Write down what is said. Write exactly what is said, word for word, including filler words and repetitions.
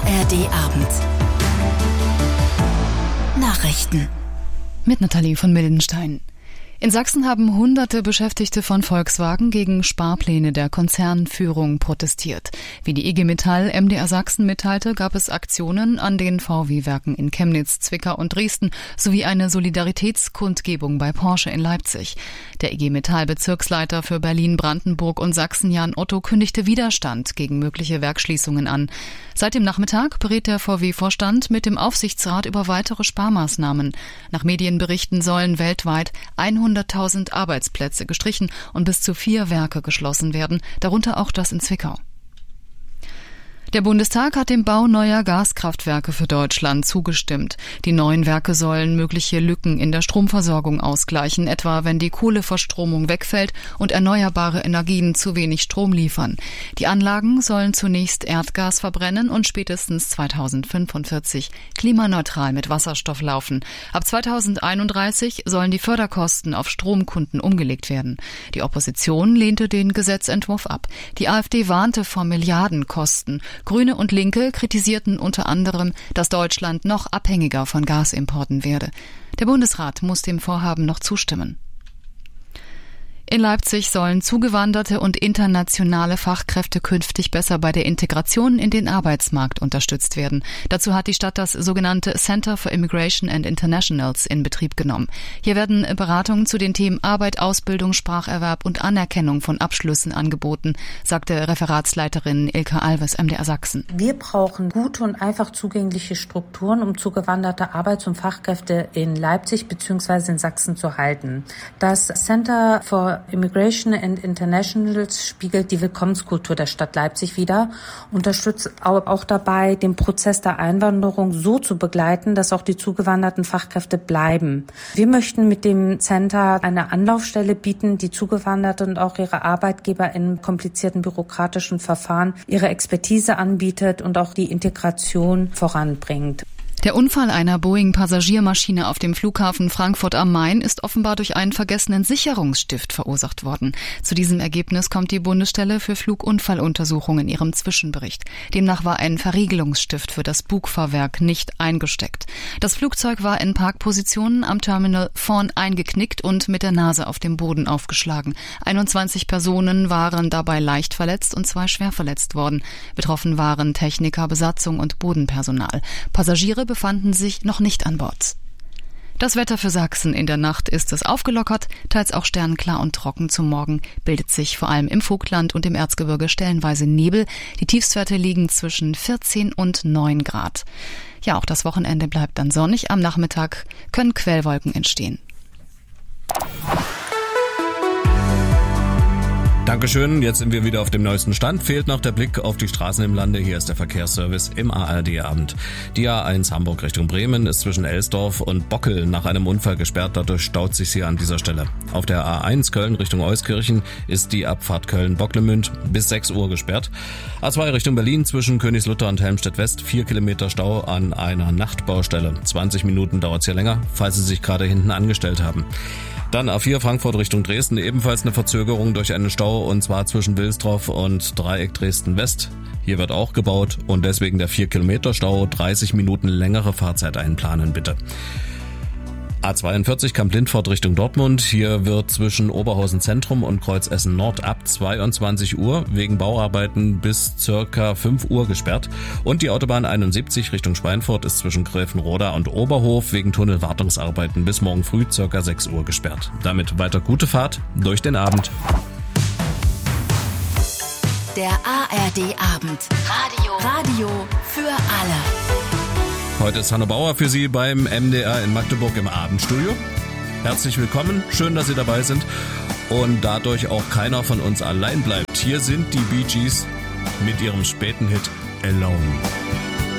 A R D-Abend. Nachrichten. Mit Nathalie von Mildenstein. In Sachsen haben hunderte Beschäftigte von Volkswagen gegen Sparpläne der Konzernführung protestiert. Wie die I G Metall M D R Sachsen mitteilte, gab es Aktionen an den V W-Werken in Chemnitz, Zwickau und Dresden sowie eine Solidaritätskundgebung bei Porsche in Leipzig. Der I G Metall-Bezirksleiter für Berlin, Brandenburg und Sachsen, Jan Otto, kündigte Widerstand gegen mögliche Werksschließungen an. Seit dem Nachmittag berät der V W-Vorstand mit dem Aufsichtsrat über weitere Sparmaßnahmen. Nach Medienberichten sollen weltweit hunderttausend Arbeitsplätze gestrichen und bis zu vier Werke geschlossen werden, darunter auch das in Zwickau. Der Bundestag hat dem Bau neuer Gaskraftwerke für Deutschland zugestimmt. Die neuen Werke sollen mögliche Lücken in der Stromversorgung ausgleichen, etwa wenn die Kohleverstromung wegfällt und erneuerbare Energien zu wenig Strom liefern. Die Anlagen sollen zunächst Erdgas verbrennen und spätestens zweitausendfünfundvierzig klimaneutral mit Wasserstoff laufen. Ab zweitausendeinunddreißig sollen die Förderkosten auf Stromkunden umgelegt werden. Die Opposition lehnte den Gesetzentwurf ab. Die AfD warnte vor Milliardenkosten. Grüne und Linke kritisierten unter anderem, dass Deutschland noch abhängiger von Gasimporten werde. Der Bundesrat muss dem Vorhaben noch zustimmen. In Leipzig sollen zugewanderte und internationale Fachkräfte künftig besser bei der Integration in den Arbeitsmarkt unterstützt werden. Dazu hat die Stadt das sogenannte Center for Immigration and Internationals in Betrieb genommen. Hier werden Beratungen zu den Themen Arbeit, Ausbildung, Spracherwerb und Anerkennung von Abschlüssen angeboten, sagte Referatsleiterin Ilka Alves, M D R Sachsen. Wir brauchen gute und einfach zugängliche Strukturen, um zugewanderte Arbeits- und Fachkräfte in Leipzig bzw. in Sachsen zu halten. Das Center for Immigration and Internationals spiegelt die Willkommenskultur der Stadt Leipzig wider, unterstützt auch dabei, den Prozess der Einwanderung so zu begleiten, dass auch die zugewanderten Fachkräfte bleiben. Wir möchten mit dem Center eine Anlaufstelle bieten, die Zugewanderte und auch ihre Arbeitgeber in komplizierten bürokratischen Verfahren ihre Expertise anbietet und auch die Integration voranbringt. Der Unfall einer Boeing-Passagiermaschine auf dem Flughafen Frankfurt am Main ist offenbar durch einen vergessenen Sicherungsstift verursacht worden. Zu diesem Ergebnis kommt die Bundesstelle für Flugunfalluntersuchung in ihrem Zwischenbericht. Demnach war ein Verriegelungsstift für das Bugfahrwerk nicht eingesteckt. Das Flugzeug war in Parkpositionen am Terminal vorn eingeknickt und mit der Nase auf dem Boden aufgeschlagen. einundzwanzig Personen waren dabei leicht verletzt und zwei schwer verletzt worden. Betroffen waren Techniker, Besatzung und Bodenpersonal. Passagiere befanden sich noch nicht an Bord. Das Wetter für Sachsen: in der Nacht ist es aufgelockert, teils auch sternklar und trocken. Zum Morgen bildet sich vor allem im Vogtland und im Erzgebirge stellenweise Nebel. Die Tiefstwerte liegen zwischen vierzehn und neun Grad. Ja, auch das Wochenende bleibt dann sonnig. Am Nachmittag können Quellwolken entstehen. Dankeschön, jetzt sind wir wieder auf dem neuesten Stand. Fehlt noch der Blick auf die Straßen im Lande. Hier ist der Verkehrsservice im A R D-Abend. Die A eins Hamburg Richtung Bremen ist zwischen Elsdorf und Bockel nach einem Unfall gesperrt. Dadurch staut sich hier an dieser Stelle. Auf der A eins Köln Richtung Euskirchen ist die Abfahrt Köln-Bocklemünd bis sechs Uhr gesperrt. A zwei Richtung Berlin zwischen Königslutter und Helmstedt West. vier Kilometer Stau an einer Nachtbaustelle. zwanzig Minuten dauert es hier länger, falls Sie sich gerade hinten angestellt haben. Dann A vier Frankfurt Richtung Dresden, ebenfalls eine Verzögerung durch einen Stau, und zwar zwischen Wilsdorf und Dreieck Dresden West. Hier wird auch gebaut und deswegen der vier Kilometer Stau, dreißig Minuten längere Fahrzeit einplanen bitte. A zweiundvierzig Kamp-Lindfort Richtung Dortmund. Hier wird zwischen Oberhausen Zentrum und Kreuzessen Nord ab zweiundzwanzig Uhr wegen Bauarbeiten bis circa fünf Uhr gesperrt. Und die Autobahn einundsiebzig Richtung Schweinfurt ist zwischen Gräfenroda und Oberhof wegen Tunnelwartungsarbeiten bis morgen früh circa sechs Uhr gesperrt. Damit weiter gute Fahrt durch den Abend. Der A R D-Abend. Radio. Radio für alle. Heute ist Hanno Bauer für Sie beim M D R in Magdeburg im Abendstudio. Herzlich willkommen, schön, dass Sie dabei sind und dadurch auch keiner von uns allein bleibt. Hier sind die Bee Gees mit ihrem späten Hit Alone.